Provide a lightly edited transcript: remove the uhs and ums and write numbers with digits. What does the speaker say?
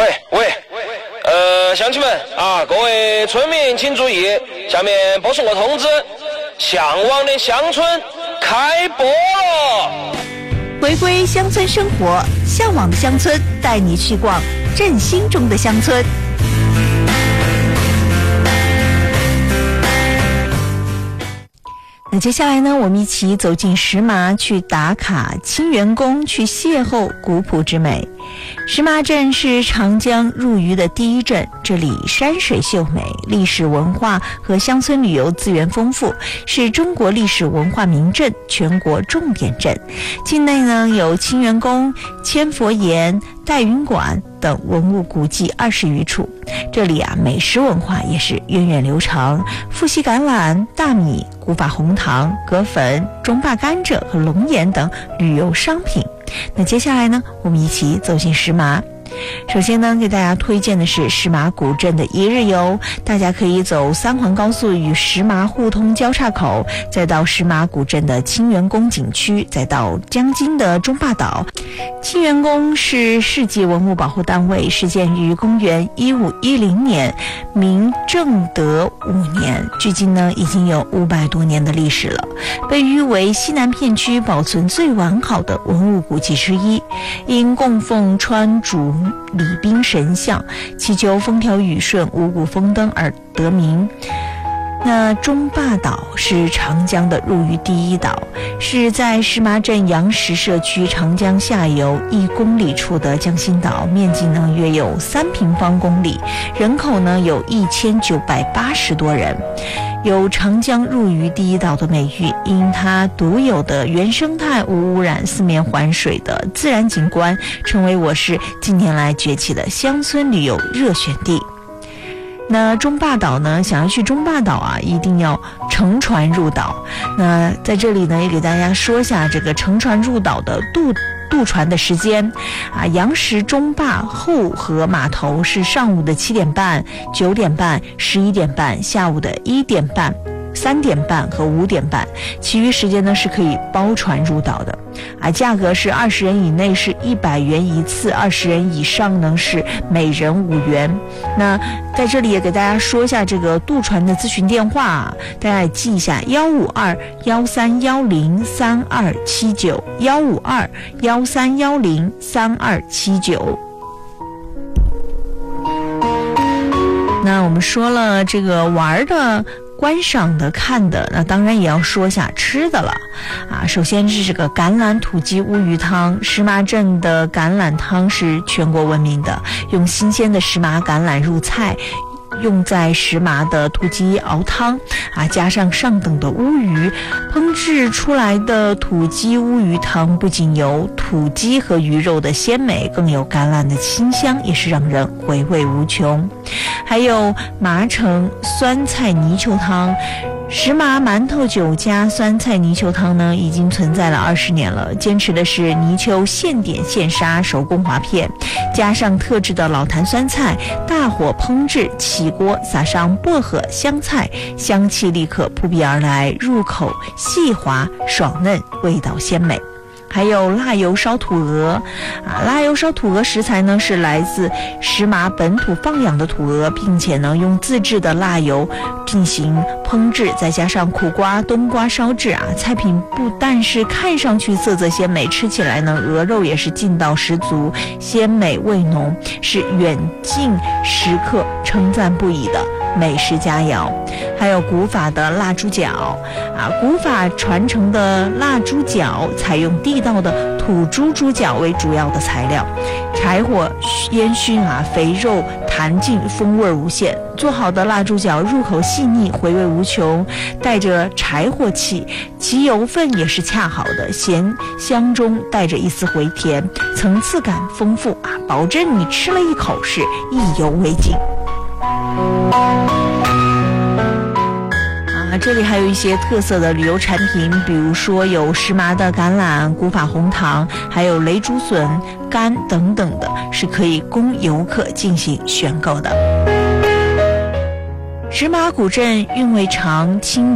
乡亲们啊，各位村民请注意，下面播送个通知，向往的乡村开播了。 回归乡村生活，向往的乡村带你去逛振兴中的乡村。那接下来呢，我们一起走进石麻，去打卡清源宫，去邂逅古朴之美。石麻镇是长江入渝的第一镇，这里山水秀美，历史文化和乡村旅游资源丰富，是中国历史文化名镇，全国重点镇。境内呢有清源宫、千佛岩、戴云馆等文物古迹20余处。这里美食文化也是源远流长，富硒橄榄、大米、古法红糖、葛粉、中坝甘蔗和龙眼等旅游商品。那接下来呢，我们一起走进石麻。首先呢，给大家推荐的是石麻古镇的一日游，大家可以走3环高速与石麻互通交叉口，再到石麻古镇的清源宫景区，再到江津的中坝岛。清源宫是世界文物保护单位，始建于公元1510年，明正德5年，距今呢已经有500多年的历史了，被誉为西南片区保存最完好的文物古迹之一。因供奉川主礼宾神像，祈求风调雨顺、五谷丰登而得名。那中坝岛是长江的入渝第一岛，是在石麻镇杨石社区长江下游1公里处的江心岛，面积呢约有3平方公里，人口呢有1980多人，有长江入渝第一岛的美誉。因它独有的原生态、无污染、四面环水的自然景观，成为我市近年来崛起的乡村旅游热选地。那中坝岛呢，想要去中坝岛一定要乘船入岛。那在这里呢，也给大家说一下这个乘船入岛的渡船的时间杨石中坝后河码头是上午的7点半、9点半、11点半，下午的1点半、3点半和5点半，其余时间呢是可以包船入岛的。价格是20人以内是100元一次，20人以上呢是每人5元。那在这里也给大家说一下这个渡船的咨询电话，大家也记一下152-1310-3279 152-1310-3279。那我们说了这个玩的、观赏的、看的，那当然也要说一下吃的了首先是这个橄榄土鸡乌鱼汤。石麻镇的橄榄汤是全国闻名的，用新鲜的石麻橄榄入菜，用在石麻的土鸡熬汤加上上等的乌鱼，烹制出来的土鸡乌鱼汤不仅有土鸡和鱼肉的鲜美，更有橄榄的清香，也是让人回味无穷。还有麻城酸菜泥鳅汤。石麻馒头酒家酸菜泥鳅汤呢，已经存在了20年了，坚持的是泥鳅现点现杀，手工划片，加上特制的老坛酸菜，大火烹制，起锅撒上薄荷、香菜，香气立刻扑鼻而来，入口细滑爽嫩，味道鲜美。还有辣油烧土鹅辣油烧土鹅食材呢是来自石麻本土放养的土鹅，并且呢用自制的辣油进行烹制，再加上苦瓜、冬瓜烧制菜品不但是看上去色泽鲜美，吃起来呢鹅肉也是劲道十足，鲜美味浓，是远近食客称赞不已的美食佳肴。还有古法的腊猪脚古法传承的腊猪脚采用地道的土猪猪脚为主要的材料，柴火烟熏肥肉弹劲，风味无限。做好的腊猪脚入口细腻，回味无穷，带着柴火气，其油分也是恰好的，咸香中带着一丝回甜，层次感丰富保证你吃了一口是意犹未尽。这里还有一些特色的旅游产品，比如说有石麻的橄榄、古法红糖，还有雷竹笋干等等的，是可以供游客进行选购的。石麻古镇韵味长，清